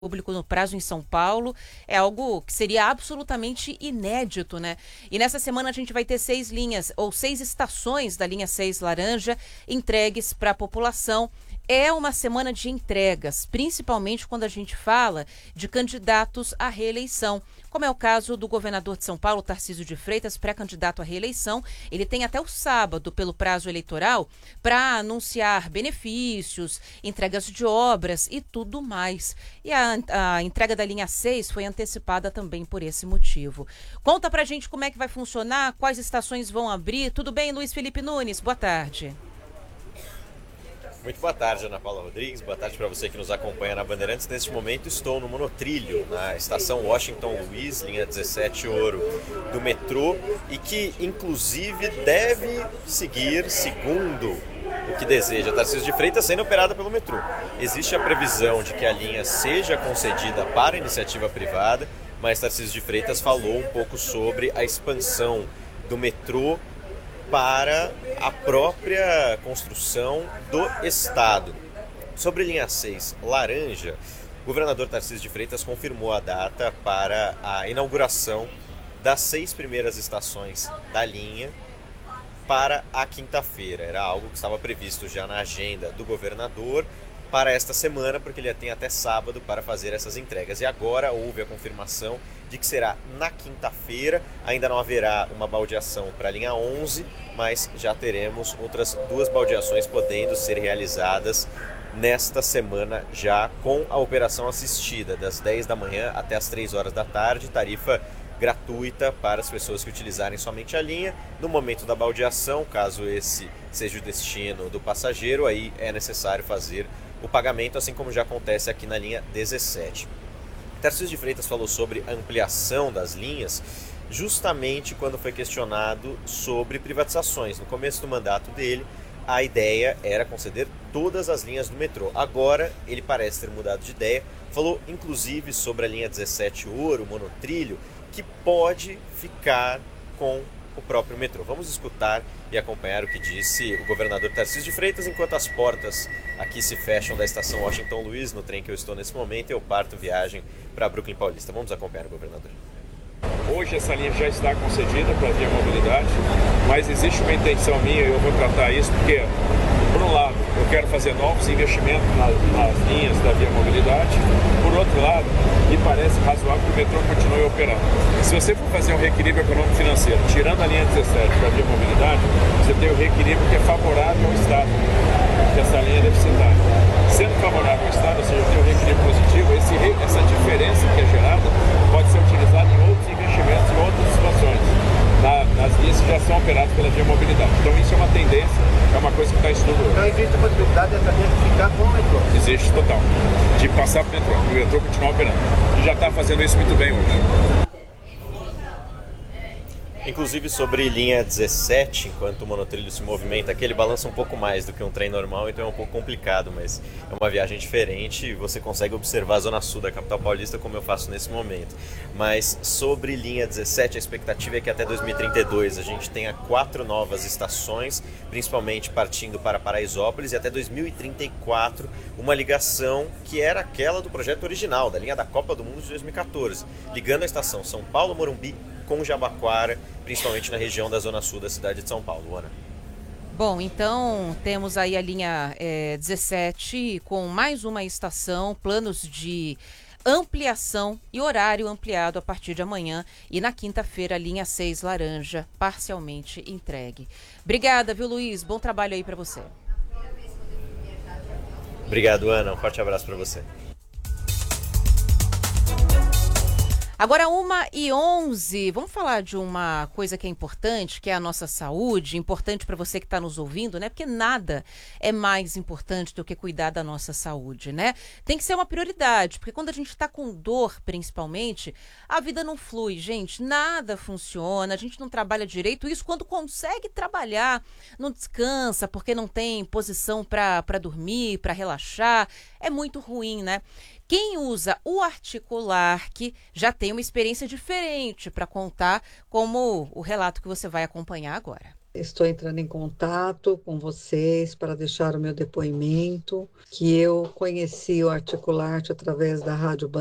público no prazo em São Paulo é algo que seria absolutamente inédito, né? E nessa semana a gente vai ter 6 linhas ou 6 estações da linha 6 laranja entregues para a população. É uma semana de entregas, principalmente quando a gente fala de candidatos à reeleição, como é o caso do governador de São Paulo, Tarcísio de Freitas, pré-candidato à reeleição. Ele tem até o sábado, pelo prazo eleitoral, para anunciar benefícios, entregas de obras e tudo mais. E a entrega da linha 6 foi antecipada também por esse motivo. Conta pra gente como é que vai funcionar, quais estações vão abrir. Tudo bem, Luiz Felipe Nunes? Boa tarde. Muito boa tarde, Ana Paula Rodrigues. Boa tarde para você que nos acompanha na Bandeirantes. Neste momento estou no monotrilho, na estação Washington Luiz, linha 17 Ouro do metrô, e que inclusive deve seguir, segundo o que deseja Tarcísio de Freitas, sendo operada pelo metrô. Existe a previsão de que a linha seja concedida para iniciativa privada, mas Tarcísio de Freitas falou um pouco sobre a expansão do metrô para a própria construção do Estado. Sobre linha 6 laranja, o governador Tarcísio de Freitas confirmou a data para a inauguração das 6 primeiras estações da linha para a quinta-feira. Era algo que estava previsto já na agenda do governador para esta semana, porque ele tem até sábado para fazer essas entregas. E agora houve a confirmação de que será na quinta-feira. Ainda não haverá uma baldeação para a linha 11, mas já teremos outras 2 baldeações podendo ser realizadas nesta semana já com a operação assistida, das 10 da manhã até as 3 horas da tarde, tarifa gratuita para as pessoas que utilizarem somente a linha. No momento da baldeação, caso esse seja o destino do passageiro, aí é necessário fazer o pagamento, assim como já acontece aqui na linha 17. Tarcísio de Freitas falou sobre a ampliação das linhas justamente quando foi questionado sobre privatizações. No começo do mandato dele, a ideia era conceder todas as linhas do metrô. Agora, ele parece ter mudado de ideia. Falou, inclusive, sobre a linha 17 Ouro, monotrilho, que pode ficar com o próprio metrô. Vamos escutar e acompanhar o que disse o governador Tarcísio de Freitas enquanto as portas aqui se fecham da estação Washington Luiz, no trem que eu estou nesse momento, eu parto viagem para Brooklyn Paulista. Vamos acompanhar o governador. Hoje essa linha já está concedida para a Via Mobilidade, mas existe uma intenção minha, e eu vou tratar isso, porque, por um lado, eu quero fazer novos investimentos nas linhas da Via Mobilidade, por outro lado, me parece razoável que o metrô continue operando. Se você for fazer um reequilíbrio econômico-financeiro, tirando a linha 17 para a Via Mobilidade, você tem o reequilíbrio que é favorável ao Estado, que essa linha é deficitária. Sendo favorável ao Estado, ou seja, tem um reequilíbrio positivo, essa diferença que é gerada pode ser utilizada em outros investimentos, em outras situações, nas linhas que já são operadas pela Via Mobilidade. Então isso é uma tendência, é uma coisa que está em estudo hoje. Então existe a possibilidade dessa linha ficar com o metrô? Existe total, de passar para o metrô continuar operando. E já está fazendo isso muito bem hoje. Inclusive sobre linha 17, enquanto o monotrilho se movimenta aqui, ele balança um pouco mais do que um trem normal, então é um pouco complicado, mas é uma viagem diferente e você consegue observar a zona sul da capital paulista como eu faço nesse momento. Mas sobre linha 17, a expectativa é que até 2032 a gente tenha 4 novas estações, principalmente partindo para Paraisópolis, e até 2034 uma ligação que era aquela do projeto original, da linha da Copa do Mundo de 2014, ligando a estação São Paulo-Morumbi com Jabaquara, principalmente na região da zona sul da cidade de São Paulo. Ana. Bom, então temos aí a linha 17 com mais uma estação, planos de ampliação e horário ampliado a partir de amanhã, e na quinta-feira a linha 6 laranja parcialmente entregue. Obrigada, viu, Luiz? Bom trabalho aí para você. Obrigado, Ana. Um forte abraço para você. Agora 1h11, vamos falar de uma coisa que é importante, que é a nossa saúde, importante para você que está nos ouvindo, né? Porque nada é mais importante do que cuidar da nossa saúde, né? Tem que ser uma prioridade, porque quando a gente está com dor, principalmente, a vida não flui, gente, nada funciona, a gente não trabalha direito, isso quando consegue trabalhar, não descansa, porque não tem posição para dormir, para relaxar, é muito ruim, né? Quem usa o Articular, que já tem uma experiência diferente para contar, como o relato que você vai acompanhar agora. Estou entrando em contato com vocês para deixar o meu depoimento, que eu conheci o Articularte através da Rádio